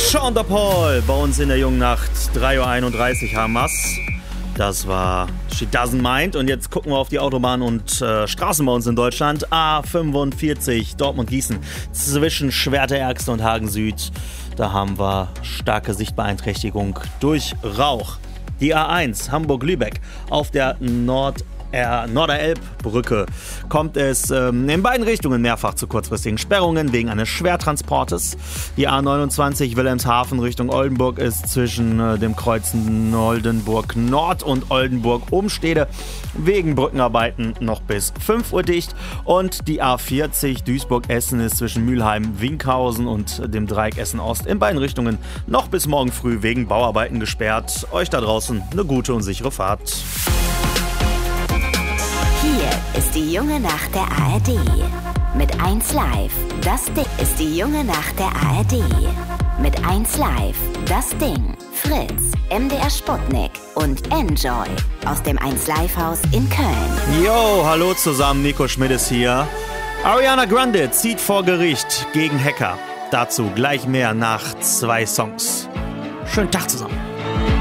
Sean Paul bei uns in der jungen Nacht. 3:31 Uhr haben wir's. Das war She Doesn't Mind. Und jetzt gucken wir auf die Autobahn und Straßen bei uns in Deutschland. A45 Dortmund-Gießen zwischen Schwerte-Erxte und Hagen Süd. Da haben wir starke Sichtbeeinträchtigung durch Rauch. Die A1 Hamburg-Lübeck auf der Norderelbbrücke kommt es in beiden Richtungen mehrfach zu kurzfristigen Sperrungen wegen eines Schwertransportes. Die A29 Wilhelmshaven Richtung Oldenburg ist zwischen dem Kreuzen Oldenburg Nord und Oldenburg Umstede wegen Brückenarbeiten noch bis 5 Uhr dicht. Und die A40 Duisburg-Essen ist zwischen Mülheim-Winkhausen und dem Dreieck Essen-Ost in beiden Richtungen noch bis morgen früh wegen Bauarbeiten gesperrt. Euch da draußen eine gute und sichere Fahrt. Hier ist die junge Nacht der ARD. Mit 1 Live, das Ding ist die junge Nacht der ARD. Mit 1 Live, das Ding, Fritz, MDR Sputnik und Enjoy aus dem 1 Live Haus in Köln. Yo, hallo zusammen, Nico Schmidt ist hier. Ariana Grande zieht vor Gericht gegen Hacker. Dazu gleich mehr nach 2 Songs. Schönen Tag zusammen.